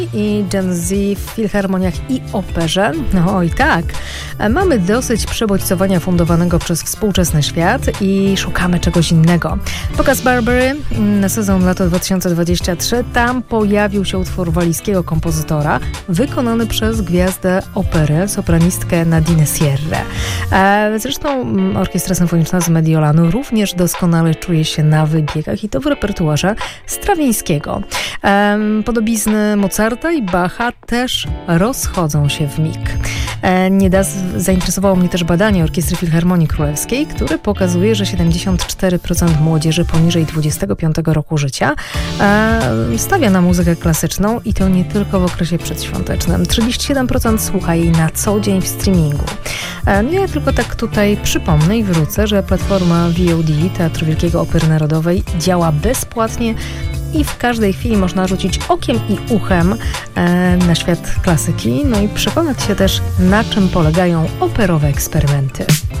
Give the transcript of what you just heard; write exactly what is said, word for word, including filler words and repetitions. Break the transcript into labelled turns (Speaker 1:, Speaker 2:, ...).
Speaker 1: i Gen Z w filharmoniach i operze. No i tak, mamy dosyć przebodźcowania fundowanego przez współczesny świat i szukamy czegoś innego. Pokaz Burberry na sezon lato dwa tysiące dwudziesty trzeci. Tam pojawił się utwór walijskiego kompozytora wykonany przez gwiazdę opery, sopranistkę Nadine Sierra. Zresztą Orkiestra Symfoniczna z Mediolanu również doskonale czuje się na wybiegach i to w repertuarze Strawińskiego. Podobizny Mozarta i Bacha też rozchodzą się w mig. Niedas zainteresowało mnie też badanie Orkiestry Filharmonii Królewskiej, które pokazuje, że siedemdziesiąt cztery procent młodzieży poniżej dwudziestego piątego roku życia stawia na muzykę klasyczną i to nie tylko w okresie przedświątecznym. trzydzieści siedem procent słucha jej na co dzień w streamingu. Ja tylko tak tutaj przypomnę i wrócę, że platforma V O D Teatru Wielkiego Opery Narodowej działa bezpłatnie i w każdej chwili można rzucić okiem i uchem e, na świat klasyki, no i przekonać się też, na czym polegają operowe eksperymenty.